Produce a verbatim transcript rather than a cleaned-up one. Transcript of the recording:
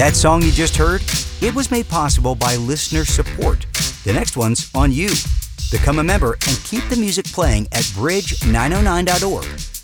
That song you just heard, it was made possible by listener support. The next one's on you. Become a member and keep the music playing at bridge nine oh nine dot org.